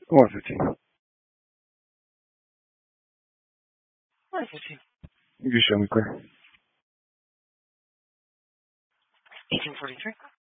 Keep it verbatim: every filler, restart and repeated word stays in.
one fifteen. one fifteen. You just show me clear. eighteen forty-three.